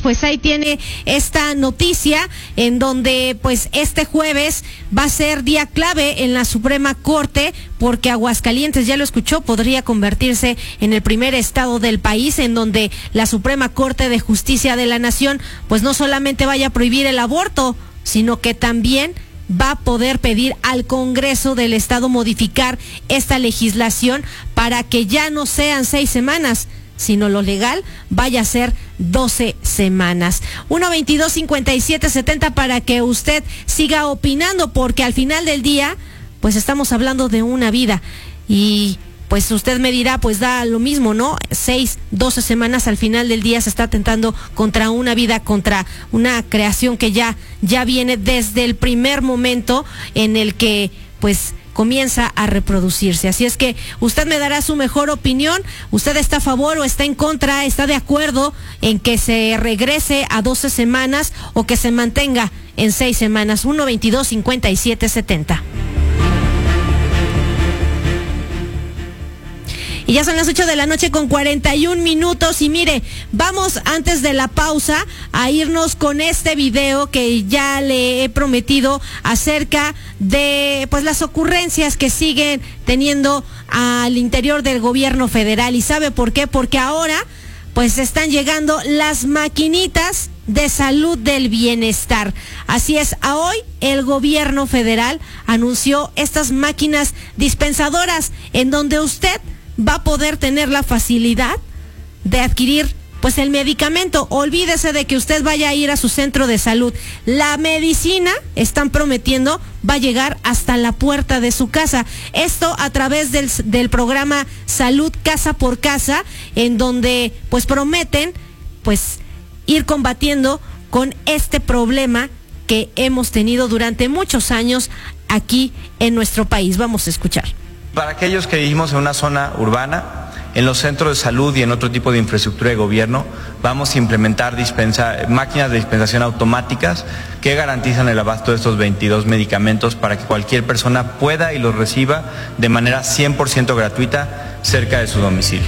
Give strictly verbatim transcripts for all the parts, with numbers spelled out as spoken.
pues ahí tiene esta noticia en donde pues este jueves va a ser día clave en la Suprema Corte, porque Aguascalientes, ya lo escuchó, podría convertirse en el primer estado del país en donde la Suprema Corte de Justicia de la Nación pues no solamente vaya a prohibir el aborto, sino que también va a poder pedir al Congreso del Estado modificar esta legislación para que ya no sean seis semanas, sino lo legal vaya a ser doce semanas. uno veintidós cincuenta y siete setenta para que usted siga opinando, porque al final del día, pues estamos hablando de una vida y pues usted me dirá, pues da lo mismo, ¿no? Seis, doce semanas, al final del día se está atentando contra una vida, contra una creación que ya, ya viene desde el primer momento en el que, pues, comienza a reproducirse. Así es que usted me dará su mejor opinión. ¿Usted está a favor o está en contra? ¿Está de acuerdo en que se regrese a doce semanas o que se mantenga en seis semanas? uno veintidós cincuenta y siete setenta. Y ya son las ocho de la noche con cuarenta y un minutos. Y mire, vamos antes de la pausa a irnos con este video que ya le he prometido acerca de pues las ocurrencias que siguen teniendo al interior del gobierno federal. ¿Y sabe por qué? Porque ahora pues están llegando las maquinitas de salud del bienestar. Así es, a hoy el gobierno federal anunció estas máquinas dispensadoras en donde usted va a poder tener la facilidad de adquirir pues el medicamento. Olvídese de que usted vaya a ir a su centro de salud. La medicina, están prometiendo, va a llegar hasta la puerta de su casa. Esto a través del, del programa Salud Casa por Casa, en donde pues prometen pues ir combatiendo con este problema que hemos tenido durante muchos años aquí en nuestro país. Vamos a escuchar. Para aquellos que vivimos en una zona urbana, en los centros de salud y en otro tipo de infraestructura de gobierno, vamos a implementar dispensa, máquinas de dispensación automáticas que garantizan el abasto de estos veintidós medicamentos para que cualquier persona pueda y los reciba de manera cien por ciento gratuita cerca de su domicilio.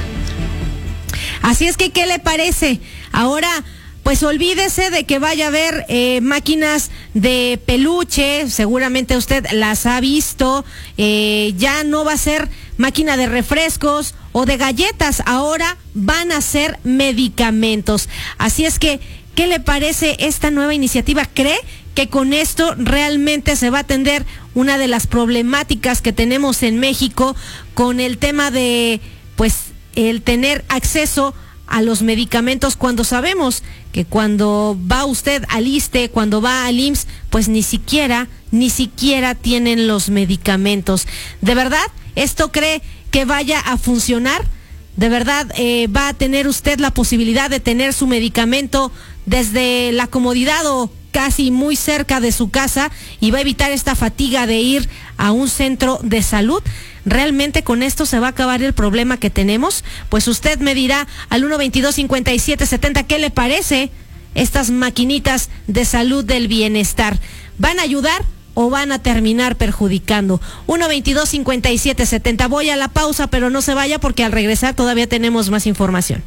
Así es que, ¿qué le parece? Ahora, pues olvídese de que vaya a haber eh, máquinas de peluche, seguramente usted las ha visto, eh, ya no va a ser máquina de refrescos o de galletas, ahora van a ser medicamentos. Así es que, ¿qué le parece esta nueva iniciativa? ¿Cree que con esto realmente se va a atender una de las problemáticas que tenemos en México con el tema de, pues, el tener acceso a los medicamentos, cuando sabemos que cuando va usted al ISSSTE, cuando va al I M S S, pues ni siquiera, ni siquiera tienen los medicamentos? ¿De verdad esto cree que vaya a funcionar? ¿De verdad eh, va a tener usted la posibilidad de tener su medicamento desde la comodidad o casi muy cerca de su casa y va a evitar esta fatiga de ir a un centro de salud? ¿Realmente con esto se va a acabar el problema que tenemos? Pues usted me dirá al uno veintidós cincuenta y siete setenta qué le parece estas maquinitas de salud del bienestar. ¿Van a ayudar o van a terminar perjudicando? uno veintidós cincuenta y siete setenta. Voy a la pausa, pero no se vaya porque al regresar todavía tenemos más información.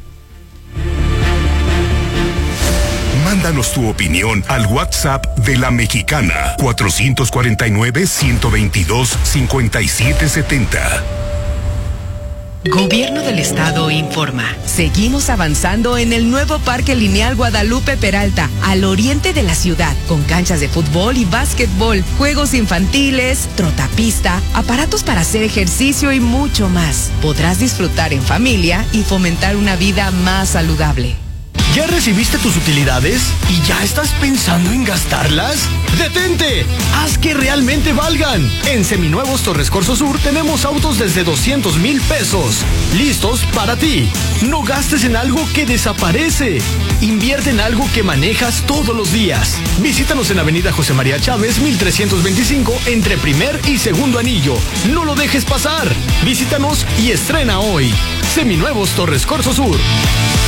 Mándanos tu opinión al WhatsApp de La Mexicana, cuatrocientos cuarenta y nueve, ciento veintidós, cincuenta y siete setenta. Gobierno del Estado informa. Seguimos avanzando en el nuevo Parque Lineal Guadalupe Peralta, al oriente de la ciudad, con canchas de fútbol y básquetbol, juegos infantiles, trotapista, aparatos para hacer ejercicio y mucho más. Podrás disfrutar en familia y fomentar una vida más saludable. ¿Ya recibiste tus utilidades y ya estás pensando en gastarlas? ¡Detente! ¡Haz que realmente valgan! En Seminuevos Torres Corso Sur tenemos autos desde doscientos mil pesos. Listos para ti. No gastes en algo que desaparece. Invierte en algo que manejas todos los días. Visítanos en Avenida José María Chávez, mil trescientos veinticinco, entre primer y segundo anillo. No lo dejes pasar. Visítanos y estrena hoy. Seminuevos Torres Corso Sur.